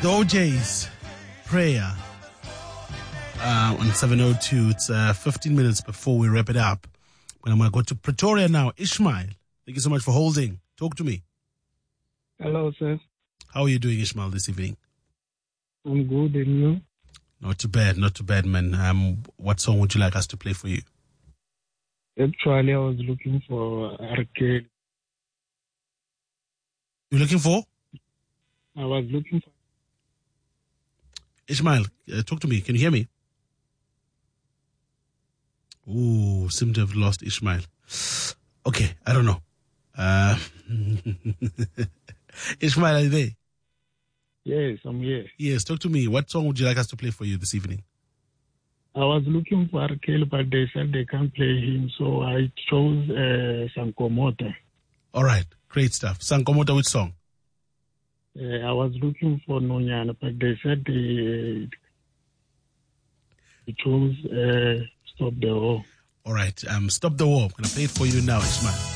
The OJ's Prayer on 7:02. It's 15 minutes before we wrap it up. And I'm going to go to Pretoria now. Ishmael, thank you so much for holding. Talk to me. Hello, sir. How are you doing, Ishmael, this evening? I'm good, and you? Not too bad, man. What song would you like us to play for you? Actually, I was looking for arcade. You're looking for? I was looking for... Ishmael, talk to me. Can you hear me? Ooh, seem to have lost Ishmael. Okay, I don't know. Ishmael, are you there? Yes, I'm here. Yes, talk to me. What song would you like us to play for you this evening? I was looking for Arkel, but they said they can't play him, so I chose Sankomota. All right, great stuff. Sankomota, which song? I was looking for Nonyana, but they said they chose Stop the War. All right, Stop the War. I'm going to play it for you now, Ishmael.